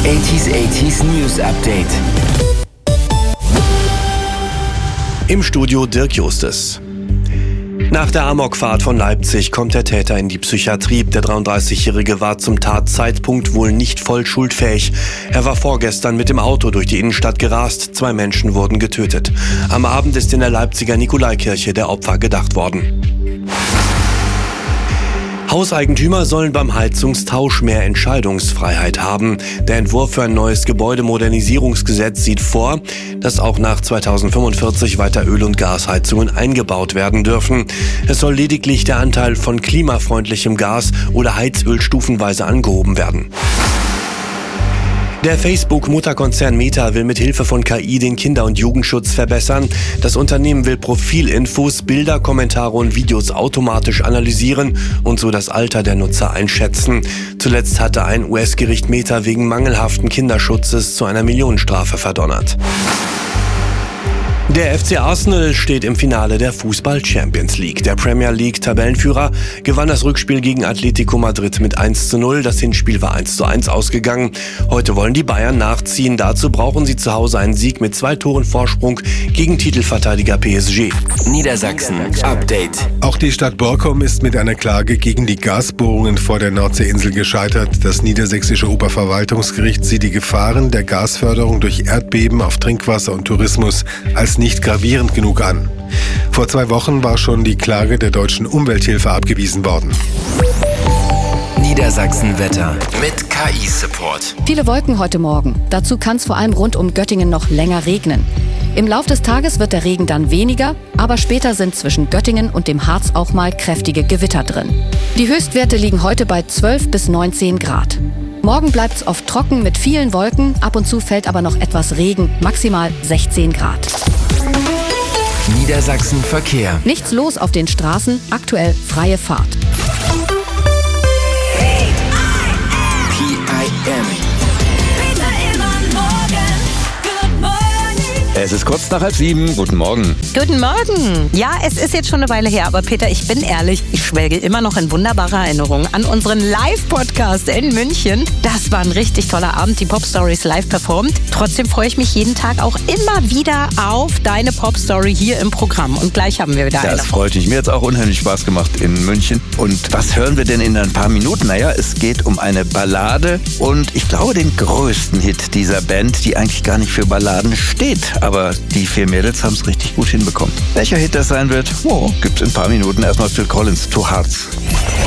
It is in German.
80s News Update. Im Studio Dirk Justes. Nach der Amokfahrt von Leipzig kommt der Täter in die Psychiatrie. Der 33-Jährige war zum Tatzeitpunkt wohl nicht voll schuldfähig. Er war vorgestern mit dem Auto durch die Innenstadt gerast. 2 Menschen wurden getötet. Am Abend ist in der Leipziger Nikolaikirche der Opfer gedacht worden. Hauseigentümer sollen beim Heizungstausch mehr Entscheidungsfreiheit haben. Der Entwurf für ein neues Gebäudemodernisierungsgesetz sieht vor, dass auch nach 2045 weiter Öl- und Gasheizungen eingebaut werden dürfen. Es soll lediglich der Anteil von klimafreundlichem Gas oder Heizöl stufenweise angehoben werden. Der Facebook-Mutterkonzern Meta will mit Hilfe von KI den Kinder- und Jugendschutz verbessern. Das Unternehmen will Profilinfos, Bilder, Kommentare und Videos automatisch analysieren und so das Alter der Nutzer einschätzen. Zuletzt hatte ein US-Gericht Meta wegen mangelhaften Kinderschutzes zu einer Millionenstrafe verdonnert. Der FC Arsenal steht im Finale der Fußball-Champions League. Der Premier League-Tabellenführer gewann das Rückspiel gegen Atletico Madrid mit 1:0. Das Hinspiel war 1:1 ausgegangen. Heute wollen die Bayern nachziehen. Dazu brauchen sie zu Hause einen Sieg mit 2 Toren Vorsprung gegen Titelverteidiger PSG. Niedersachsen Update. Auch die Stadt Borkum ist mit einer Klage gegen die Gasbohrungen vor der Nordseeinsel gescheitert. Das niedersächsische Oberverwaltungsgericht sieht die Gefahren der Gasförderung durch Erdbeben auf Trinkwasser und Tourismus als nicht gravierend genug an. Vor 2 Wochen war schon die Klage der Deutschen Umwelthilfe abgewiesen worden. Niedersachsen Wetter mit KI-Support. Viele Wolken heute Morgen. Dazu kann es vor allem rund um Göttingen noch länger regnen. Im Lauf des Tages wird der Regen dann weniger, aber später sind zwischen Göttingen und dem Harz auch mal kräftige Gewitter drin. Die Höchstwerte liegen heute bei 12 bis 19 Grad. Morgen bleibt es oft trocken mit vielen Wolken, ab und zu fällt aber noch etwas Regen, maximal 16 Grad. Niedersachsen Verkehr. Nichts los auf den Straßen, aktuell freie Fahrt. PIM. Es ist kurz nach 6:30. Guten Morgen. Guten Morgen. Ja, es ist jetzt schon eine Weile her, aber Peter, ich bin ehrlich, ich schwelge immer noch in wunderbare Erinnerungen an unseren Live-Podcast in München. Das war ein richtig toller Abend, die Pop-Stories live performt. Trotzdem freue ich mich jeden Tag auch immer wieder auf deine Pop-Story hier im Programm. Und gleich haben wir wieder eine. Das freut mich. Mir hat es auch unheimlich Spaß gemacht in München. Und was hören wir denn in ein paar Minuten? Naja, es geht um eine Ballade und ich glaube den größten Hit dieser Band, die eigentlich gar nicht für Balladen steht. Aber die 4 Mädels haben es richtig gut hinbekommen. Welcher Hit das sein wird, gibt's in ein paar Minuten. Erstmal Phil Collins, Two Hearts.